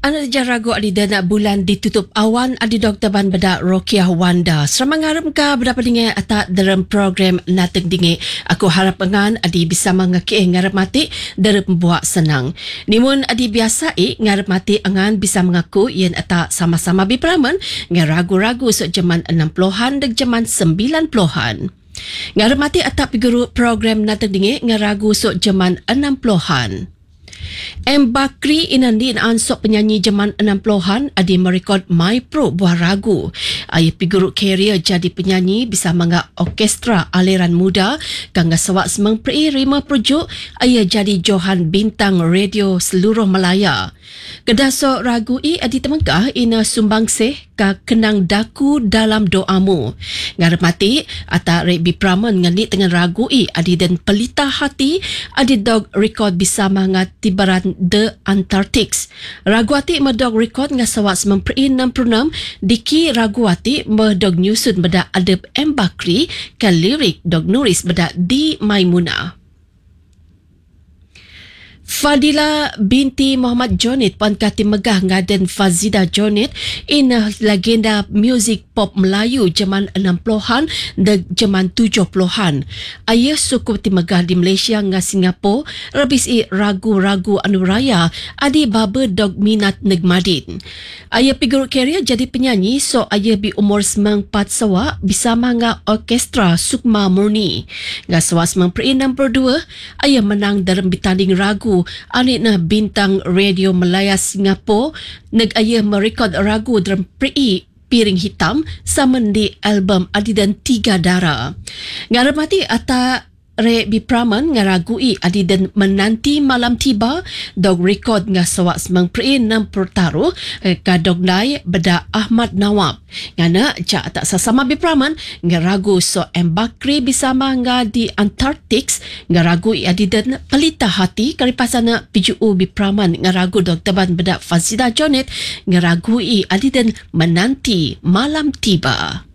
Ana jarago adi dana bulan ditutup awan adi Dr. Ban Bada Rokiah Wanda. Seramangarem ka berapa dinge atak dalam program natek dinge. Aku harap ngan adi bisa mengaki ngarep mati dari pembuat senang. Nimun adi biasa ngarep mati angan bisa mengaku yen atak sama-sama biperaman ngaragu-ragu sok jaman 60-an dan jaman 90-an. Ngarep mati atak piguru program natek dinge ngaragu sok jaman 60-an. M. Bakri inandi ansok penyanyi zaman 60-an adi merekod My Pro buah ragu. Ia figuruk karier jadi penyanyi bisa mangga orkestra aliran muda kangga sawak semang peri rima projuk ia jadi johan bintang radio seluruh Malaya. Kedasok ragu adi temengkah ina sumbangsih ka kenang daku dalam doamu. Ngarep mati atak rek bipraman ngani dengan ragu adi dan pelita hati adi dog record bisa mangat tibaran The Antarctics. Raguati medog record ngasawak 96 diki Raguati medog nyusun beda adab M. Bakri ke lirik dog nulis beda Di Maimunah. Fadila binti Muhammad Jonit pan kati megah ngaden Fazida Jonit ina legenda muzik pop Melayu zaman 60-an dan zaman 70-an. Ayah suku ti megah di Malaysia nga Singapura rabis ragu-ragu anu raya adi baba dog minat negmadin. Ayah figuruk karier jadi penyanyi so ayah bi umur 94 sawa bisa mangga orkestra Sukma Murni. Nga sawa 92 ayah menang dalam bertanding ragu anik na bintang radio Malaya Singapura nag ayah merekod ragu dalam piring hitam sama di album Adidan Tiga Dara. Ngarep mati atak Rek Bipraman ngaragui adi dan menanti malam tiba dog record nga sawak semang peri 6 pertaruh ka dog nai beda Ahmad Nawab. Ngana cak tak sasama Bipraman ngaragu so M. Bakri bisama nga di Antarctics ngaragui adi dan pelita hati karipasana PJU Bipraman ngaragu Dr. Ban beda Fazida Jonit ngaragui adi dan menanti malam tiba.